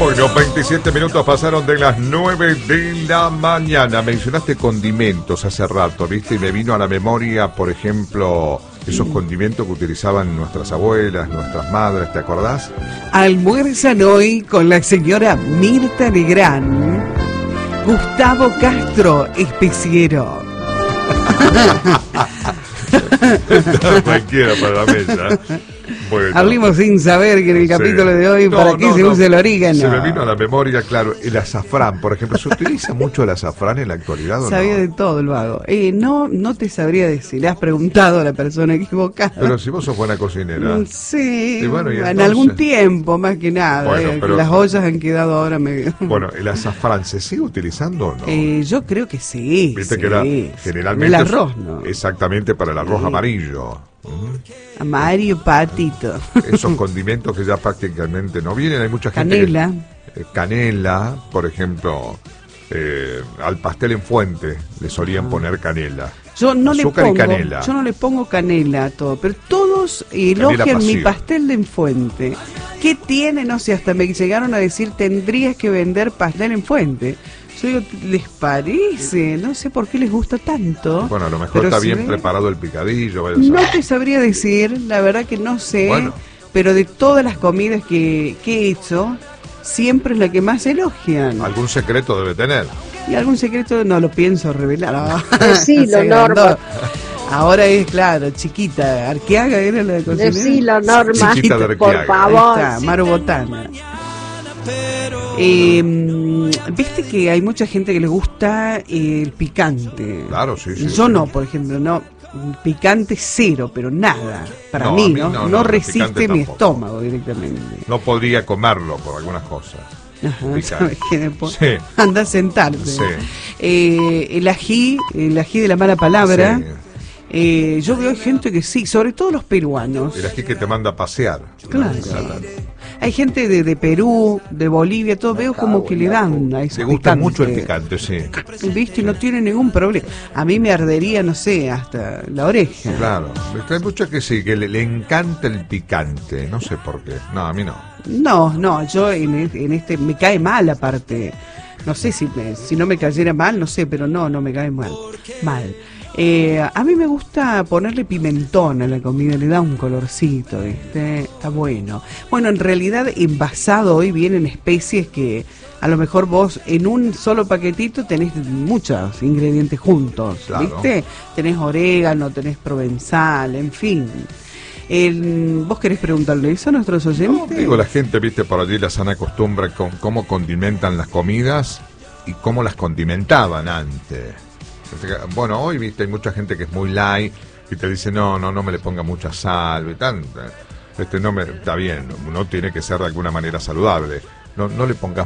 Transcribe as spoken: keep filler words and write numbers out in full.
Bueno, veintisiete minutos pasaron de las nueve de la mañana. Mencionaste condimentos hace rato, ¿viste? Y me vino a la memoria, por ejemplo, esos condimentos que utilizaban nuestras abuelas, nuestras madres, ¿te acordás? Almuerzan hoy con la señora Mirta Legrand, Gustavo Castro, especiero. Cualquiera para la mesa. Bueno, Hablemos sin saber que en el capítulo sí. de hoy, no, ¿para qué no, se no. usa el orégano? Se me vino a la memoria, claro, el azafrán, por ejemplo. ¿Se utiliza mucho el azafrán en la actualidad o Sabía no? de todo el vago. Eh, no, no te sabría decir, le has preguntado a la persona equivocada. Pero si vos sos buena cocinera. Sí, y bueno, y en entonces... algún tiempo, más que nada. Bueno, eh, pero... Las ollas han quedado ahora medio... Bueno, ¿el azafrán se sigue utilizando o no? Eh, yo creo que sí. Viste sí, que era generalmente... El arroz, ¿no? Exactamente, para el arroz sí. amarillo. Amarillo patito. Esos condimentos que ya prácticamente no vienen, hay mucha gente canela que, eh, canela, por ejemplo, eh, al pastel en fuente le solían ah. poner canela. Yo no azúcar le pongo, y canela. Yo no le pongo canela a todo, pero todos elogian mi pastel de en fuente. ¿Qué tiene? No sé, hasta me llegaron a decir, tendrías que vender pastel en fuente. Yo digo, ¿les parece? No sé por qué les gusta tanto. Bueno, a lo mejor está si bien ve... preparado el picadillo. No te sabría decir, la verdad que no sé. Bueno. Pero de todas las comidas que, que he hecho, siempre es la que más elogian. Algún secreto debe tener. Y algún secreto no lo pienso revelar. Decilo, Norma. Ahora es, claro, chiquita. Arqueaga era la de cocinera. Decilo, Norma. Chiquita de por favor. Ahí está, Maru Botana. Eh, Viste que hay mucha gente que le gusta eh, el picante. Claro, sí, sí. Yo sí. no, por ejemplo, no. Picante cero, pero nada. Para no, mí, mí ¿no? No, no, no resiste mi tampoco. estómago directamente. No podría comerlo por algunas cosas. Ajá, ¿sabes qué? Después sí. Anda a sentarte. Sí. Eh, el ají, el ají de la mala palabra. Sí. Eh, yo veo gente que sí, sobre todo los peruanos. El ají que te manda a pasear. Claro. Hay gente de, de Perú, de Bolivia, todo veo como que le dan a ese Le gusta picante. Mucho el picante, sí. ¿Viste? Y no tiene ningún problema. A mí me ardería, no sé, hasta la oreja. Claro. Hay muchos que sí, que le, le encanta el picante. No sé por qué. No, a mí no. No, no, yo en, en este me cae mal aparte. No sé si, me, si no me cayera mal, no sé, pero no, no me cae mal. Mal. Eh, a mí me gusta ponerle pimentón a la comida, le da un colorcito, ¿viste? Está bueno. Bueno, en realidad envasado hoy vienen especies que a lo mejor vos en un solo paquetito tenés muchos ingredientes juntos, claro. ¿Viste? Tenés orégano, tenés provenzal, en fin. El, ¿Vos querés preguntarle eso a nuestros oyentes? No, digo, la gente, viste, por allí la sana costumbre con cómo condimentan las comidas y cómo las condimentaban antes. Bueno, hoy, viste, hay mucha gente que es muy light y te dice, no, no, no me le ponga mucha sal y tal. Este, no me, está bien, uno tiene que ser de alguna manera saludable. No, no le pongas